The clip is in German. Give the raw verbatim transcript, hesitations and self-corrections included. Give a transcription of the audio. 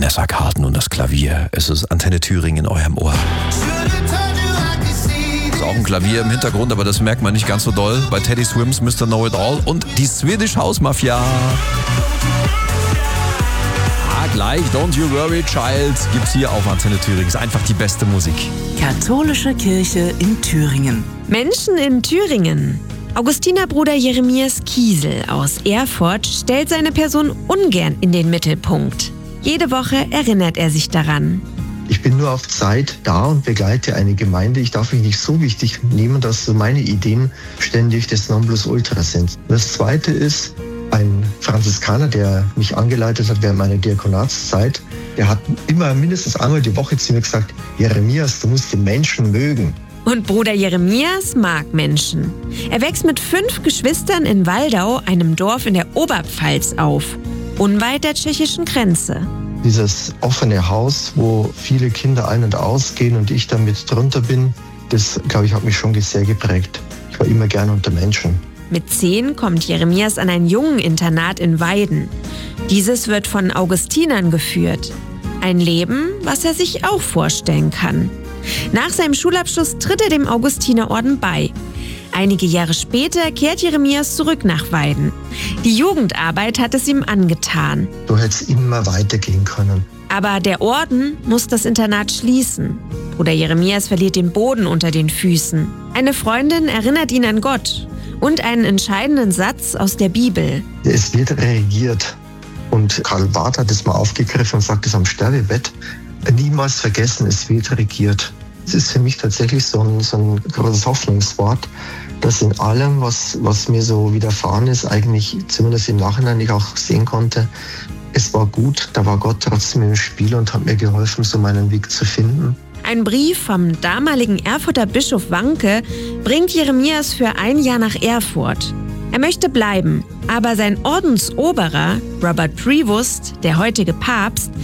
Vanessa Carlton und das Klavier. Es ist Antenne Thüringen in eurem Ohr. Es ist auch ein Klavier im Hintergrund, aber das merkt man nicht ganz so doll. Bei Teddy Swims, Mister Know It All und die Swedish House Mafia. Ah, gleich, Don't You Worry Child, gibt's hier auf Antenne Thüringen. Ist einfach die beste Musik. Katholische Kirche in Thüringen. Menschen in Thüringen. Augustinerbruder Jeremias Kiesel aus Erfurt stellt seine Person ungern in den Mittelpunkt. Jede Woche erinnert er sich daran. Ich bin nur auf Zeit da und begleite eine Gemeinde. Ich darf mich nicht so wichtig nehmen, dass so meine Ideen ständig das Nonplusultra sind. Das Zweite ist, ein Franziskaner, der mich angeleitet hat während meiner Diakonatszeit, der hat immer mindestens einmal die Woche zu mir gesagt, Jeremias, du musst den Menschen mögen. Und Bruder Jeremias mag Menschen. Er wächst mit fünf Geschwistern in Waldau, einem Dorf in der Oberpfalz, auf, unweit der tschechischen Grenze. Dieses offene Haus, wo viele Kinder ein- und ausgehen und ich damit drunter bin, das, glaube ich, hat mich schon sehr geprägt. Ich war immer gern unter Menschen. Mit zehn kommt Jeremias an ein Jungeninternat in Weiden. Dieses wird von Augustinern geführt. Ein Leben, was er sich auch vorstellen kann. Nach seinem Schulabschluss tritt er dem Augustinerorden bei. Einige Jahre später kehrt Jeremias zurück nach Weiden. Die Jugendarbeit hat es ihm angetan. Du hättest immer weitergehen können. Aber der Orden muss das Internat schließen. Bruder Jeremias verliert den Boden unter den Füßen. Eine Freundin erinnert ihn an Gott und einen entscheidenden Satz aus der Bibel. Es wird regiert. Und Karl Barth hat es mal aufgegriffen und sagt es am Sterbebett. Niemals vergessen, es wird regiert. Es ist für mich tatsächlich so ein, so ein großes Hoffnungswort, dass in allem, was, was mir so widerfahren ist, eigentlich zumindest im Nachhinein ich auch sehen konnte, es war gut, da war Gott trotzdem im Spiel und hat mir geholfen, so meinen Weg zu finden. Ein Brief vom damaligen Erfurter Bischof Wanke bringt Jeremias für ein Jahr nach Erfurt. Er möchte bleiben, aber sein Ordensoberer, Robert Prevost, der heutige Papst,